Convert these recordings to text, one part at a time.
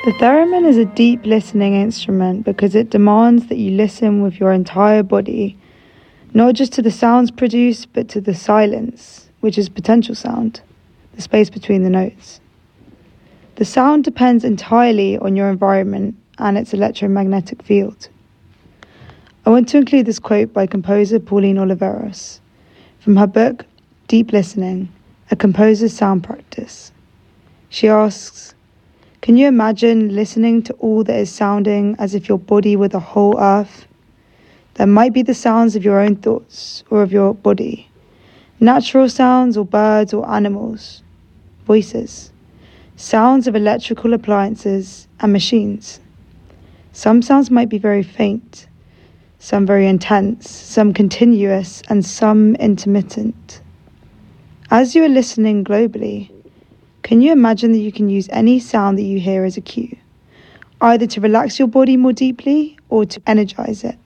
The theremin is a deep listening instrument because it demands that you listen with your entire body, not just to the sounds produced, but to the silence, which is potential sound, the space between the notes. The sound depends entirely on your environment and its electromagnetic field. I want to include this quote by composer Pauline Oliveros from her book, Deep Listening, A Composer's Sound Practice. She asks, can you imagine listening to all that is sounding as if your body were the whole earth? There might be the sounds of your own thoughts or of your body, natural sounds or birds or animals, voices, sounds of electrical appliances and machines. Some sounds might be very faint, some very intense, some continuous, and some intermittent. As you are listening globally, can you imagine that you can use any sound that you hear as a cue, either to relax your body more deeply or to energize it?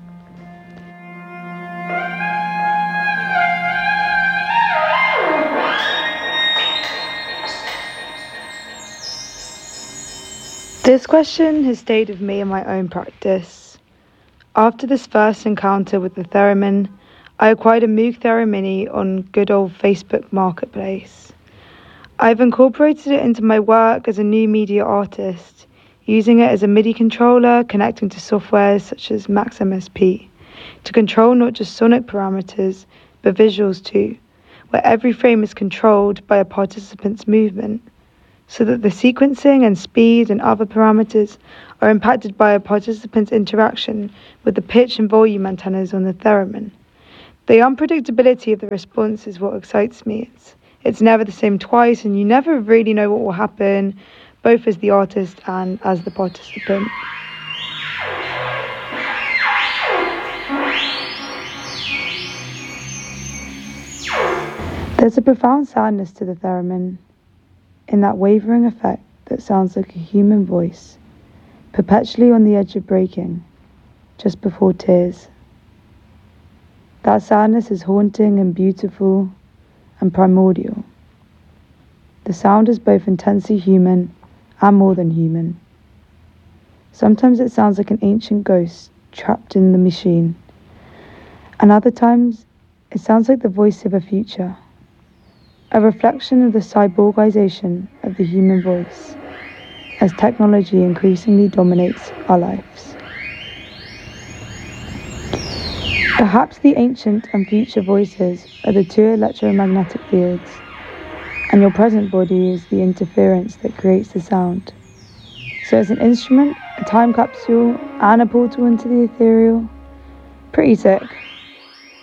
This question has stayed with me in my own practice. After this first encounter with the theremin, I acquired a Moog Theremin on good old Facebook Marketplace. I've incorporated it into my work as a new media artist, using it as a MIDI controller connecting to softwares such as Max MSP to control not just sonic parameters, but visuals too, where every frame is controlled by a participant's movement, so that the sequencing and speed and other parameters are impacted by a participant's interaction with the pitch and volume antennas on the theremin. The unpredictability of the response is what excites me. It's never the same twice, and you never really know what will happen, both as the artist and as the participant. There's a profound sadness to the theremin, in that wavering effect that sounds like a human voice, perpetually on the edge of breaking, just before tears. That sadness is haunting and beautiful and primordial. The sound is both intensely human and more than human. Sometimes it sounds like an ancient ghost trapped in the machine, and other times it sounds like the voice of a future, a reflection of the cyborgization of the human voice as technology increasingly dominates our lives. Perhaps the ancient and future voices are the two electromagnetic fields, and your present body is the interference that creates the sound. So it's an instrument, a time capsule, and a portal into the ethereal. Pretty sick.